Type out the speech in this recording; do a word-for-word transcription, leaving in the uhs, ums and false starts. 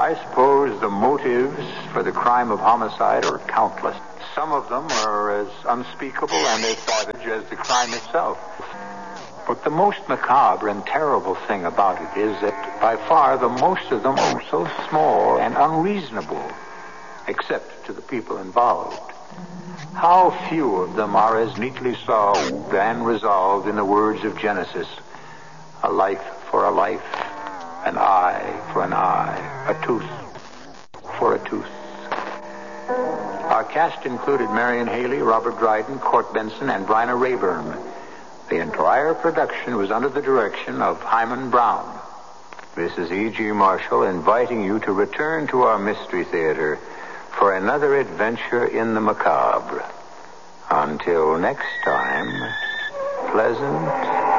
I suppose the motives for the crime of homicide are countless. Some of them are as unspeakable and as savage as the crime itself. But the most macabre and terrible thing about it is that by far the most of them are so small and unreasonable, except to the people involved. How few of them are as neatly solved and resolved in the words of Genesis. A life for a life, an eye for an eye, a tooth for a tooth. Our cast included Marion Haley, Robert Dryden, Court Benson, and Bryna Rayburn. The entire production was under the direction of Hyman Brown. This is E G. Marshall inviting you to return to our Mystery Theater for another adventure in the macabre. Until next time, pleasant